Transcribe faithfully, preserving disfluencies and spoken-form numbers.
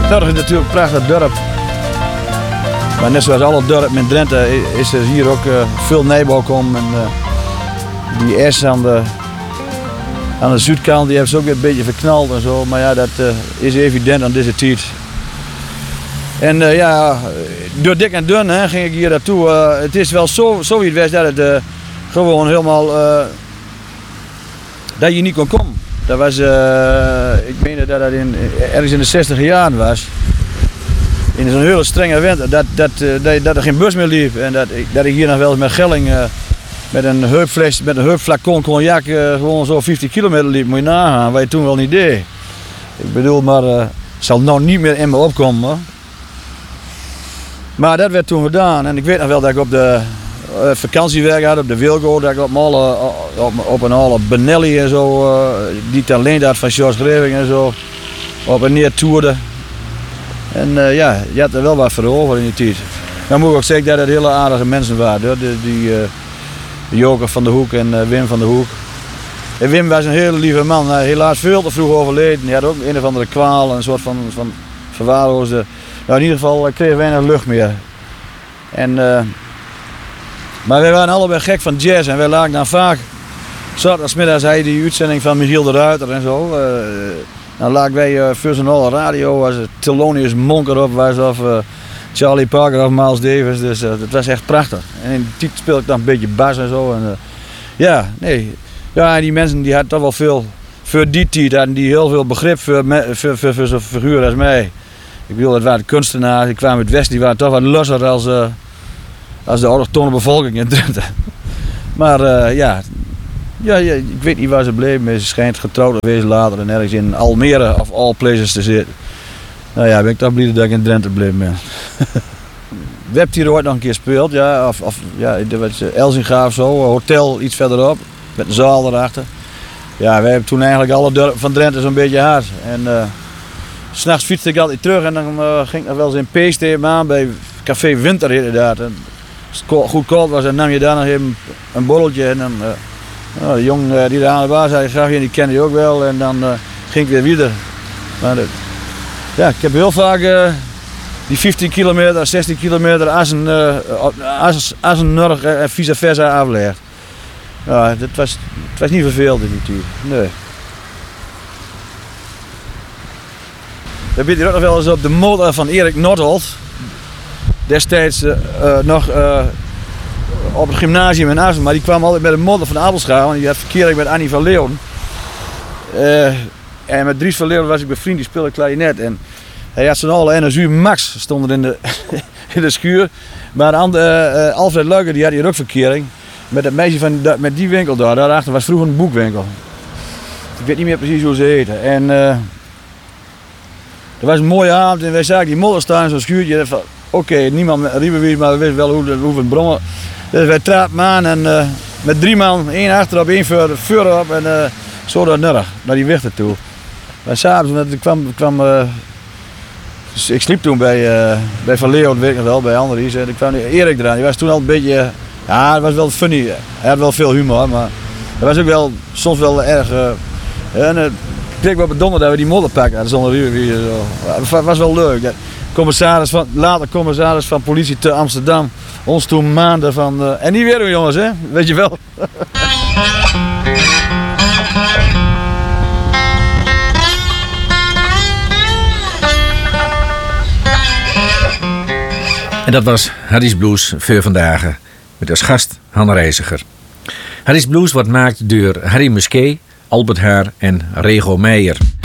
Norg is natuurlijk een prachtig dorp. Maar net zoals alle dorpen in Drenthe is er hier ook uh, veel nijbouw komen. En, uh, die S aan de, aan de zuidkant die hebben ze ook weer een beetje verknald en zo. Maar ja, dat uh, is evident aan deze tijd. En uh, ja, door dik en dun hè, ging ik hier naartoe. Uh, het is wel zo, zo iets was dat het uh, gewoon helemaal, uh, dat je niet kon komen. Dat was, uh, ik meen dat dat in, ergens in de zestig jaren was. In zo'n hele strenge winter, dat, dat, uh, dat, dat er geen bus meer liep. En dat, dat ik hier nog wel eens met Gelling uh, met een heupfles, met een heupflacon cognac uh, gewoon zo vijftig kilometer liep. Moet je nagaan, wat je toen wel niet deed. Ik bedoel, maar uh, het zal nou niet meer in me opkomen. Hoor. Maar dat werd toen gedaan. En ik weet nog wel dat ik op de uh, vakantiewerk had, op de Wilgo, dat ik op, alle, op, op een alle Benelli en zo, uh, die ik alleen had van George Greving en zo, op en neer toerde. En uh, ja, je had er wel wat voor over in die tijd. Dan moet ik ook zeggen dat het hele aardige mensen waren. Hoor. Die, die uh, Joker van de Hoek en uh, Wim van de Hoek. En Wim was een hele lieve man, uh, helaas veel te vroeg overleden. Hij had ook een of andere kwaal, een soort van, van verwaarloosde. Nou, in ieder geval kreeg hij weinig lucht meer. En, uh, maar wij waren allebei gek van jazz en wij lagen dan vaak. Zaterdagmiddags had je die uitzending van Michiel de Ruiter en zo. Uh, dan lagen wij uh, voor zo'n alle radio, was het Thelonious Monk erop was of uh, Charlie Parker of Miles Davis. Dus uh, het was echt prachtig. En in die tijd speelde ik dan een beetje bas en zo. En, uh, ja, nee. Ja, en die mensen die hadden toch wel veel, voor die tijd hadden die heel veel begrip voor, me, voor, voor, voor zo'n figuur als mij. Ik bedoel, het waren kunstenaars, die kwamen uit het Westen, die waren toch wat losser als, uh, als de autochtone bevolking in Drenthe. Maar uh, ja, ja, ja, ik weet niet waar ze bleven, ze schijnt getrouwd geweest later en ergens in Almere of all places te zitten. Nou ja, ben ik toch blij dat ik in Drenthe bleef ben. We hebben hier ooit nog een keer gespeeld, ja, of, of ja, er was Elzinga of zo, een hotel iets verderop, met een zaal erachter. Ja, wij hebben toen eigenlijk alle dorpen van Drenthe zo'n beetje hard. En, uh, s'nachts fietste ik altijd terug en dan uh, ging ik nog wel eens in Peesteem aan bij Café Winter inderdaad. En als het goed koud was, dan nam je daar nog even een borreltje en dan uh, nou, de jongen uh, die daar aan de baas zei, graag in, die kende je ook wel en dan uh, ging ik weer verder. Maar, uh, ja, ik heb heel vaak uh, die vijftien kilometer, zestien kilometer Assen, uh, Assen, Assen-Norg en vice versa afgelegd. Ja, dat was, het was niet vervelend in die tijd. Nee. We zitten hier ook nog wel eens op de motor van Erik Nordholt. Destijds uh, uh, nog uh, op het gymnasium in Assen, maar die kwam altijd met de motor van Abelscha, want die had verkering met Annie van Leeuwen. Uh, en met Dries van Leeuwen was ik bevriend, die speelde klarinet. En hij had zijn alle N S U Max stonden in de, in de schuur. Maar andere, uh, Alfred Luiker die had hier ook verkering. Met het meisje van met die winkel daar, daarachter was vroeger een boekwinkel. Ik weet niet meer precies hoe ze heette. En uh, er was een mooie avond en wij zagen die motor staan in zo'n schuurtje. Oké, okay, niemand riepen wie, maar we wisten wel hoe, hoe het brommen. Dus wij trappen aan en uh, met drie man, één achterop, één voor, voor op en uh, zo naar Nurg, naar die wichter toe. Maar s'avonds kwam, kwam uh, dus ik sliep toen bij, uh, bij Van Leeuwen, weet ik nog wel, bij Andries. En ik kwam Erik eraan, die was toen al een beetje, uh, ja, het was wel funny. Hij had wel veel humor, maar hij was ook wel, soms wel erg. Uh, en, uh, ik kreeg wel bedonderd dat we die modder pakken hadden zonder ruw. Het was wel leuk. Commissaris van, later commissaris van politie te Amsterdam. Ons toen maanden van... Uh, en niet weer doen jongens, hè? Weet je wel. En dat was Harry's Blues voor vandaag. Met als gast Hanne Reiziger. Harry's Blues wordt gemaakt door Harry Musquet, Albert Haar en Rego Meijer.